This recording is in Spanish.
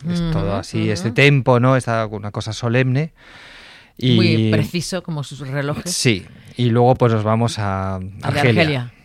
Es todo así, este tempo, ¿no? Es una cosa solemne. Y muy preciso, como sus relojes. Sí, y luego pues nos vamos a Argelia.